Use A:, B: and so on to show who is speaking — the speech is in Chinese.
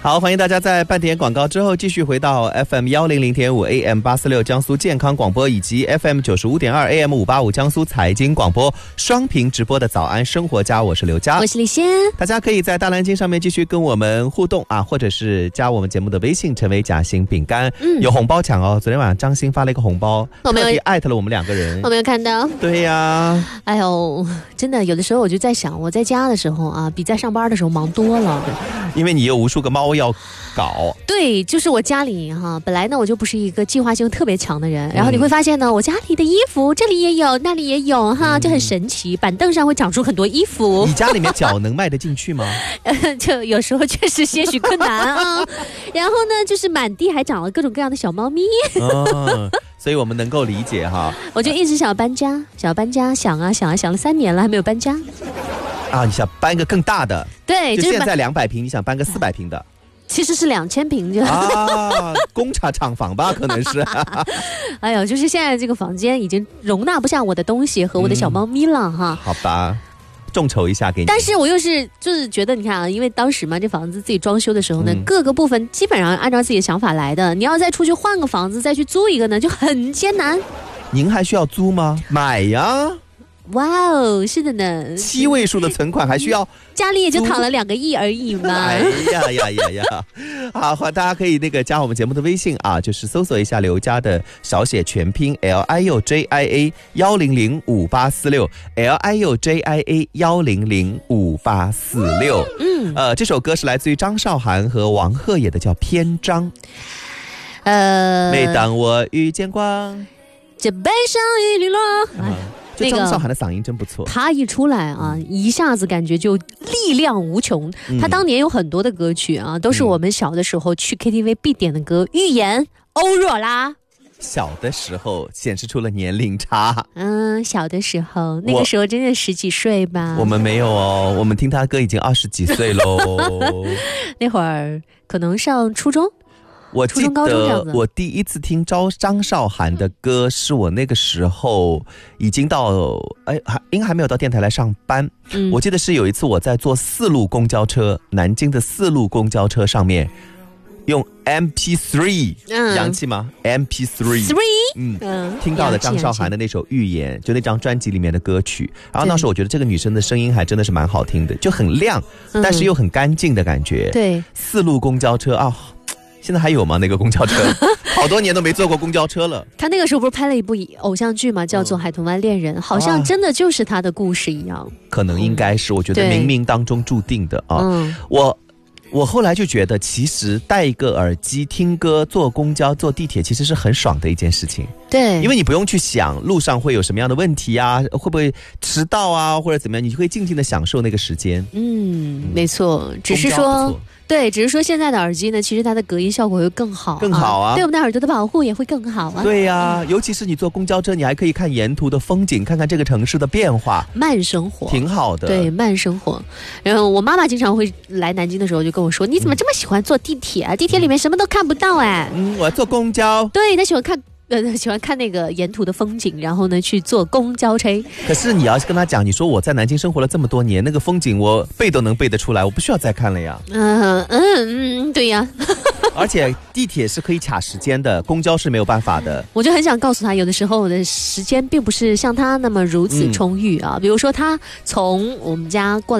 A: 好，欢迎大家在半点广告之后继续回到 FM100.5 AM846 江苏健康广播以及 FM95.2 AM585 江苏财经广播双屏直播的早安生活家，我是刘佳，
B: 我是李仙。
A: 大家可以在大蓝鲸上面继续跟我们互动啊，或者是加我们节目的微信，成为夹心饼干，有红包抢哦。昨天晚上张欣发了一个红包，特别艾特了我们2个人，
B: 我没有看到。
A: 对呀，
B: 哎呦，真的有的时候我就在想，我在家的时候啊，比在上班的时候忙多了。
A: 因为你有无数个猫要搞。
B: 对，就是我家里哈，本来呢我就不是一个计划性特别强的人，然后你会发现呢，我家里的衣服这里也有，那里也有哈，就很神奇。板凳上会长出很多衣服。
A: 你家里面脚能迈得进去吗？
B: 就有时候确实些许困难啊。然后呢，就是满地还长了各种各样的小猫咪。
A: 所以我们能够理解哈。
B: 我就一直想搬家，想了3年了，还没有搬家。
A: 啊，你想搬一个更大的？
B: 对，
A: 就现在200平，你想搬个400平的？
B: 其实是2000平就
A: 啊，工厂房吧，可能是。
B: 哎呦，就是现在这个房间已经容纳不下我的东西和我的小猫咪了哈。
A: 好吧。众筹一下给你，
B: 但是我就是觉得你看啊，因为当时嘛，这房子自己装修的时候呢，各个部分基本上按照自己的想法来的。你要再出去换个房子，再去租一个呢，就很艰难。您
A: 还需要租吗？买呀！
B: 哇哦，是的呢
A: ，7位数的存款还需要，
B: 家里也就躺了2个亿而已嘛。
A: 哎呀！好，大家可以加我们节目的微信啊，就是搜索一下刘佳的小写全拼 LIUJIA 1005846 LIUJIA 1005846。这首歌是来自于张韶涵和王鹤野的，叫《篇章》。每当我遇见光，
B: 这悲伤已零落。
A: 这张韶涵的嗓音真不错，
B: 他一出来啊，一下子感觉就力量无穷。他当年有很多的歌曲啊，都是我们小的时候去 KTV 必点的歌，《预言》、欧若拉。
A: 小的时候显示出了年龄差。
B: 小的时候，那个时候真的10几岁吧。
A: 我们没有哦，我们听他歌已经20几岁喽。
B: 那会儿可能上初中。
A: 我记得我第一次听张韶涵的歌，是我那个时候已经到应该还没有到电台来上班。我记得是有一次我在坐4路公交车，南京的4路公交车上面用 MP3，洋气吗 ？MP3，听到的张韶涵的那首《预言》，就那张专辑里面的歌曲。然后那时候我觉得这个女生的声音还真的是蛮好听的，就很亮，但是又很干净的感觉。
B: 对
A: ，4路公交车啊。现在还有吗？那个公交车，好多年都没坐过公交车了。他
B: 那个时候不是拍了一部偶像剧嘛，叫做《海豚湾恋人》，好像真的就是他的故事一样。
A: 可能应该是，我觉得冥冥当中注定的啊。我后来就觉得，其实戴一个耳机听歌，坐公交、坐地铁，其实是很爽的一件事情。
B: 对，
A: 因为你不用去想路上会有什么样的问题啊，会不会迟到啊，或者怎么样，你就会静静的享受那个时间。
B: 没错，只是说现在的耳机呢，其实它的隔音效果会更好啊，对我们的耳朵的保护也会更好啊。
A: 对呀，尤其是你坐公交车，你还可以看沿途的风景，看看这个城市的变化，
B: 慢生活
A: 挺好的。
B: 对，慢生活。然后我妈妈经常会来南京的时候就跟我说：“你怎么这么喜欢坐地铁啊？地铁里面什么都看不到哎。”
A: 我要坐公交。
B: 对，她喜欢看那个沿途的风景，然后呢去坐公交车。
A: 可是你要跟他讲，你说我在南京生活了这么多年，那个风景我背都能背得出来，我不需要再看了呀。
B: 对呀。
A: 而且地铁是可以卡时间的，公交是没有办法的。
B: 我就很想告诉他，有的时候我的时间并不是像他那么如此充裕啊。比如说他从我们家过来